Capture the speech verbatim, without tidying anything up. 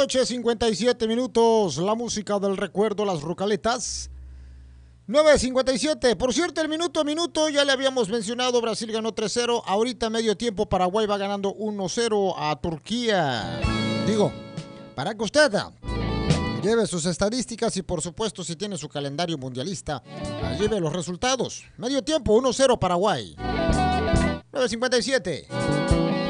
noche, cincuenta y siete minutos. La música del recuerdo, las rucaletas. nueve cincuenta y siete. Por cierto, el minuto a minuto ya le habíamos mencionado. Brasil ganó tres cero. Ahorita medio tiempo Paraguay va ganando uno cero a Turquía. Digo, para que usted lleve sus estadísticas y por supuesto si tiene su calendario mundialista, lleve los resultados. Medio tiempo uno cero Paraguay. nueve cincuenta y siete.